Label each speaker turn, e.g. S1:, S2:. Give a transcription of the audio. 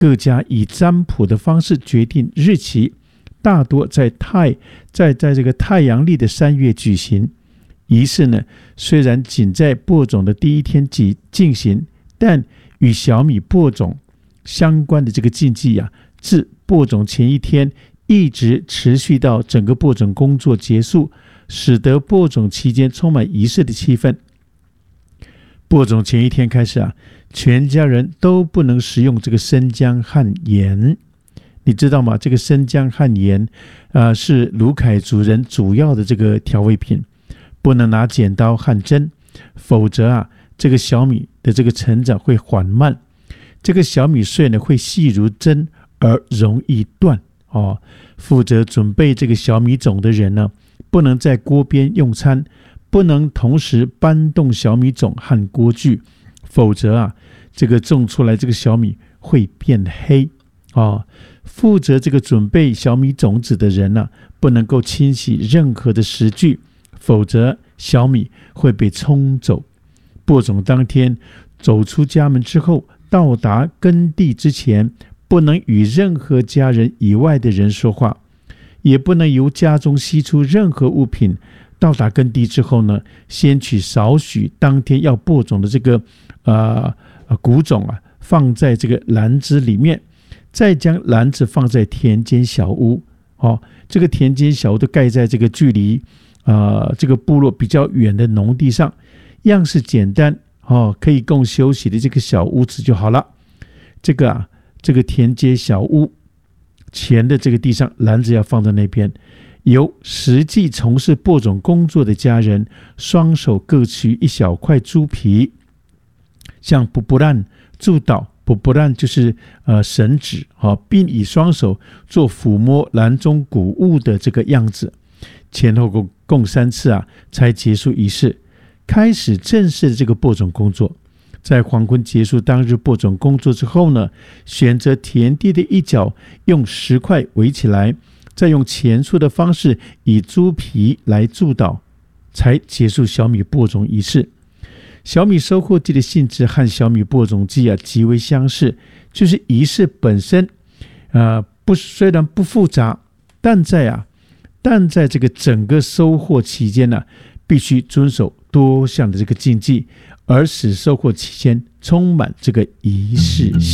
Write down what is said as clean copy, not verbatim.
S1: 各家以占卜的方式决定日期，大多在这个太阳历的3月举行。仪式呢，虽然仅在播种的第一天进行，但与小米播种相关的这个禁忌自播种前一天一直持续到整个播种工作结束，使得播种期间充满仪式的气氛。播种前一天开始全家人都不能食用这个生姜和盐。你知道吗？这个生姜和盐是鲁凯族人主要的这个调味品，不能拿剪刀和针，否则这个小米的这个成长会缓慢，这个小米穗呢会细如针而容易断负责准备这个小米种的人呢，不能在锅边用餐，不能同时搬动小米种和锅具，否则这个种出来这个小米会变黑负责这个准备小米种子的人不能够清洗任何的食具，否则小米会被冲走。播种当天走出家门之后，到达耕地之前，不能与任何家人以外的人说话，也不能由家中吸出任何物品。到达耕地之后呢，先取少许当天要播种的这个谷种放在这个篮子里面，再将篮子放在田间小屋这个田间小屋都盖在这个距离这个部落比较远的农地上，样式简单可以供休息的这个小屋子就好了。这个田间小屋前的这个地上，篮子要放在那边，由实际从事播种工作的家人双手各取一小块猪皮，向布布兰祝祷，布布兰就是神旨并以双手做抚摸篮中谷物的这个样子，前后共3次才结束仪式，开始正式的这个播种工作。在黄昏结束当日播种工作之后呢，选择田地的一角用石块围起来，再用前述的方式以猪皮来祝祷，才结束小米播种仪式。小米收获季的性质和小米播种季极为相似，就是仪式本身虽然不复杂，但在这个整个收获期间必须遵守多项的这个禁忌，而使收获期间充满这个仪式性。